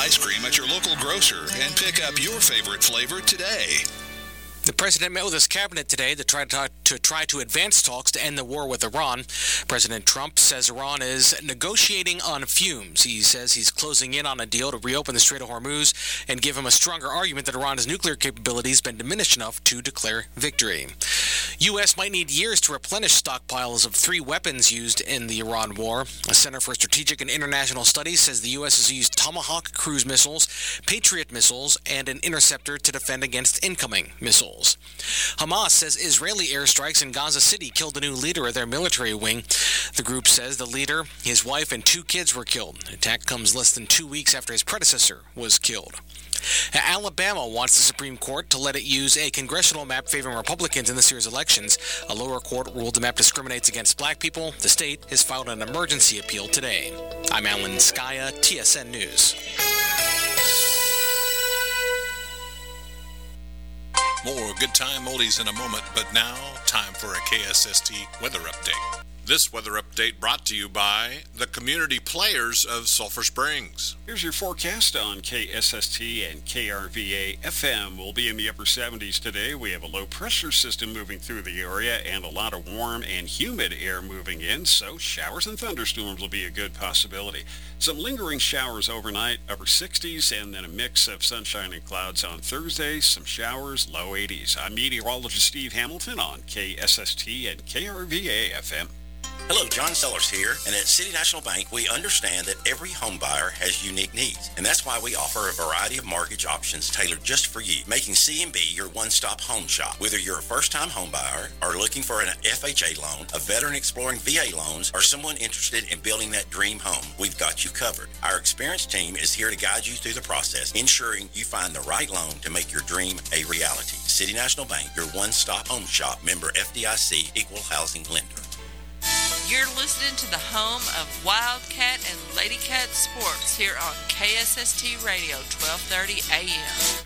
ice cream at your local grocer and pick up your favorite flavor today. The president met with his cabinet today to try to advance talks to end the war with Iran. President Trump says Iran is negotiating on fumes. He says he's closing in on a deal to reopen the Strait of Hormuz and give him a stronger argument that Iran's nuclear capability has been diminished enough to declare victory. U.S. might need years to replenish stockpiles of 3 weapons used in the Iran war. A Center for Strategic and International Studies says the U.S. has used Tomahawk cruise missiles, Patriot missiles, and an interceptor to defend against incoming missiles. Hamas says Israeli airstrikes in Gaza City killed the new leader of their military wing. The group says the leader, his wife, and 2 kids were killed. The attack comes less than 2 weeks after his predecessor was killed. Alabama wants the Supreme Court to let it use a congressional map favoring Republicans in this year's elections. A lower court ruled the map discriminates against black people. The state has filed an emergency appeal today. I'm Alan Skaya, TSN News. More good time oldies in a moment, but now, time for a KSST weather update. This weather update brought to you by the community players of Sulphur Springs. Here's your forecast on KSST and KRVA FM. We'll be in the upper 70s today. We have a low pressure system moving through the area and a lot of warm and humid air moving in, so showers and thunderstorms will be a good possibility. Some lingering showers overnight, upper 60s, and then a mix of sunshine and clouds on Thursday, some showers, low 80s. I'm meteorologist Steve Hamilton on KSST and KRVA FM. Hello, John Sellers here, and at City National Bank, we understand that every home buyer has unique needs, and that's why we offer a variety of mortgage options tailored just for you, making CNB your one-stop home shop. Whether you're a first-time home buyer or looking for an FHA loan, a veteran exploring VA loans, or someone interested in building that dream home, we've got you covered. Our experienced team is here to guide you through the process, ensuring you find the right loan to make your dream a reality. City National Bank, your one-stop home shop, member FDIC, equal housing lender. You're listening to the home of Wildcat and Ladycat Sports here on KSST Radio, 1230 AM.